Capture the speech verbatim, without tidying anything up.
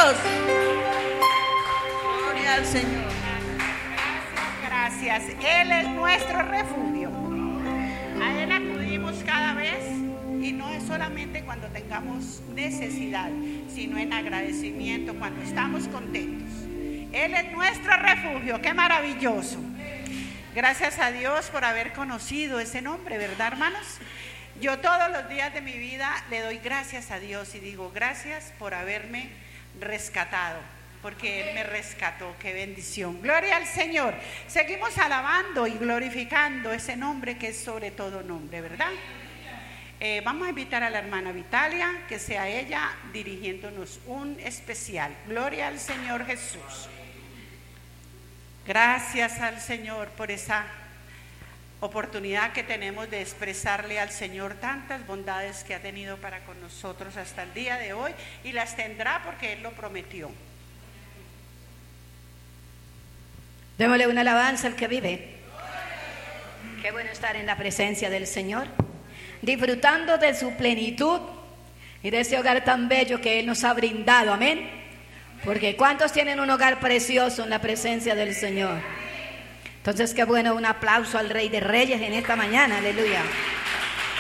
Dios. Gloria al Señor. Gracias, gracias. Él es nuestro refugio. A Él acudimos cada vez, y no es solamente cuando tengamos necesidad, sino en agradecimiento, cuando estamos contentos. Él es nuestro refugio. ¡Qué maravilloso! Gracias a Dios por haber conocido ese nombre, ¿verdad, hermanos? Yo todos los días de mi vida le doy gracias a Dios y digo gracias por haberme rescatado, porque Él me rescató. ¡Qué bendición! Gloria al Señor. Seguimos alabando y glorificando ese nombre que es sobre todo nombre, ¿verdad? Eh, vamos a invitar a la hermana Vitalia, que sea ella dirigiéndonos un especial. Gloria al Señor Jesús. Gracias al Señor por esa oportunidad que tenemos de expresarle al Señor tantas bondades que ha tenido para con nosotros hasta el día de hoy, y las tendrá porque Él lo prometió. Démosle una alabanza al que vive. Qué bueno estar en la presencia del Señor, disfrutando de su plenitud y de ese hogar tan bello que Él nos ha brindado. Amén. Porque ¿cuántos tienen un hogar precioso en la presencia del Señor? Entonces qué bueno, un aplauso al Rey de Reyes en esta mañana. Aleluya.